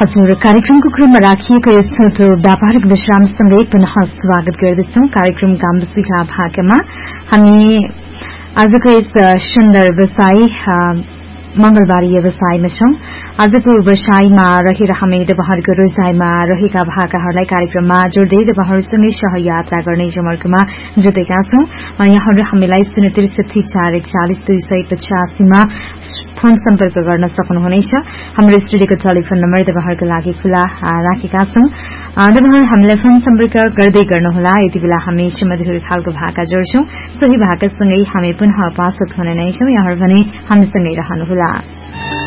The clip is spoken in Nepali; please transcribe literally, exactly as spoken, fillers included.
हजुर कार्यक्रमको क्रममा राखिएको यस छोटो व्यापारिक विश्रामसँगै पुनः स्वागत गर्दछौं। कार्यक्रम गाम्बुसीका भागमा हामी आजको यस सुन्दर व्यवसाय मंगलबारी व्यवसायमा छौं। आजको व्यवसायमा रहेर हामी तपाईहरुको रोजाइमा रहेका भाकाहरूलाई कार्यक्रममा जोड्दै तपाईहरुसँगै सहयात्रा गर्ने जमर्कोमा जुटेका छौं। यहाँहरू हामीलाई शून्य त्रिसठी चार एकचालिस दुई सय पचासी मा फोन सम्पर्क गर्न सक्नुहुनेछ। हाम्रो स्टुडियोको टेलिफोन नम्बर तपाईहरुको लागि खुला राखेका छौं। तपाईहरु हामीलाई फोन सम्पर्क गर्दै गर्नुहोला। यति बेला हामी सुमधुर खालको भाका जोड्छौं। सोही भाकासँगै हामी पुनः उपस्थित हुने नै छौं। यहाँहरू भने हामीसँगै रहनुहोला।